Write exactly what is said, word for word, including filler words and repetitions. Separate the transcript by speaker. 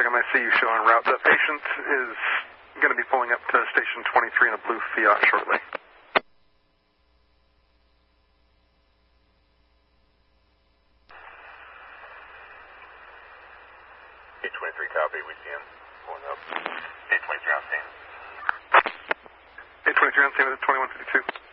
Speaker 1: check on my C U show en route. The patient is going to be pulling up to station twenty-three in a blue Fiat shortly.
Speaker 2: eight twenty-three copy, we see him pulling up. eight twenty-three on scene.
Speaker 1: eight twenty-three on scene with twenty-one fifty-two.